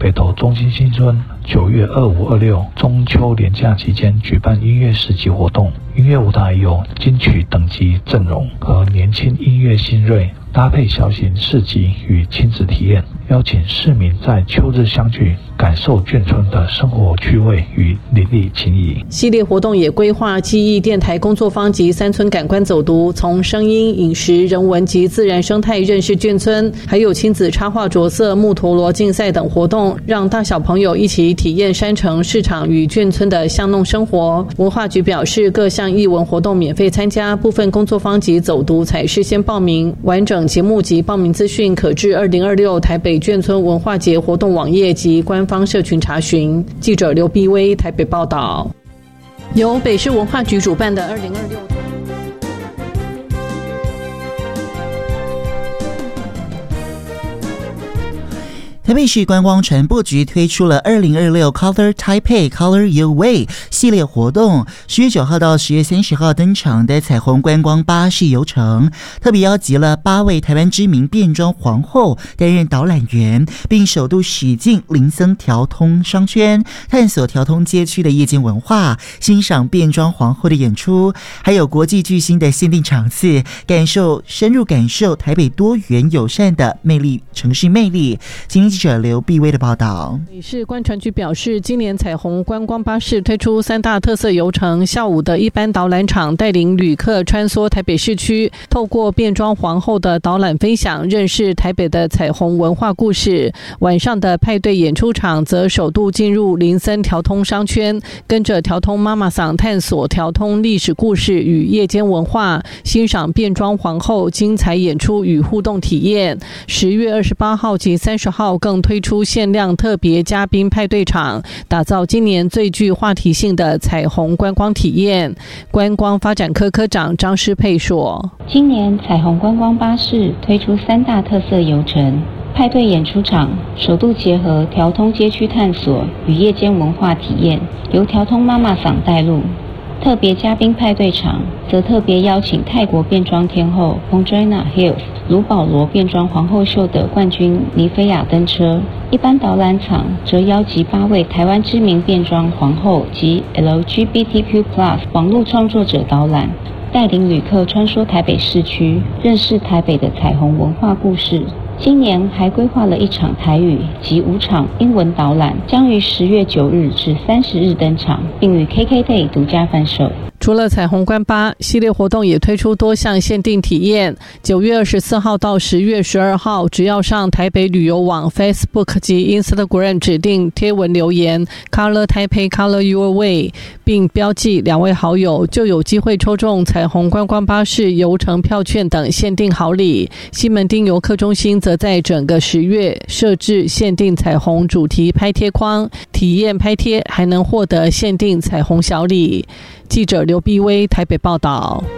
北投中心新村9月25、26中秋连假期间举办音乐市集活动，音乐舞台有金曲等级阵容和年轻音乐新锐，搭配小型市集与亲子体验，邀请市民在秋日相聚，感受眷村的生活趣味与邻里情谊。 系列活动也规划记忆电台工作坊及三村感官走读，从声音、饮食、人文及自然生态认识眷村，还有亲子插画着色、木陀螺竞赛等活动，让大小朋友一起体验山城、市场与眷村的巷弄生活。文化局表示，各项艺文活动免费参加，部分工作坊及走读采事先报名，完整节目及报名资讯可至2026台北眷村文化节活动网页及官方社群查询。记者刘碧薇台北报道。由北市文化局主办的2026 台北市观光传播局推出了2026 Color Taipei Color Your Way 系列活动，10月9号到10月30号登场的彩虹观光巴士游程，特别邀集了8位台湾知名变装皇后担任导览员，并首度驶进林森条通商圈，探索条通街区的夜间文化，欣赏变装皇后的演出，还有国际巨星的限定场次，深入感受台北多元友善的城市魅力。今天记者刘碧薇的报道。 北市观传局表示，今年彩虹观光巴士推出3大特色游程，下午的一般导览场带领旅客穿梭台北市区，透过变装皇后的导览分享，认识台北的彩虹文化故事。晚上的派对演出场则首度进入林森条通商圈，跟着条通妈妈桑探索条通历史故事与夜间文化，欣赏变装皇后精彩演出与互动体验。10月28号及30号更推出限量特别嘉宾派对场，打造今年最具话题性的彩虹观光体验。观光发展科科长张诗佩说， 今年彩虹观光巴士推出3大特色游程，派对演出场首度结合条通街区探索与夜间文化体验，由条通妈妈桑带路。特别嘉宾派对场则特别邀请泰国变装天后 Pongena Hills 卢保罗变装皇后秀的冠军尼菲亚登车。一般导览场则邀集8位台湾知名变装皇后及 LGBTQ+ 网络创作者导览，带领旅客穿梭台北市区，认识台北的彩虹文化故事。今年还规划了1场台语及5场英文导览，将于10月9日至30日登场，并与 KKday 独家贩售。 除了彩虹观巴系列活动，也推出多项限定体验。9月24号到10月12号，只要上台北旅游网 Facebook 及 Instagram 指定贴文留言 Color Taipei Color Your Way， 并标记2位好友，就有机会抽中彩虹观光巴士游程票券等限定好礼。西门町游客中心则在整个10月设置限定彩虹主题拍贴框，体验拍贴还能获得限定彩虹小礼。记者刘碧薇台北报道。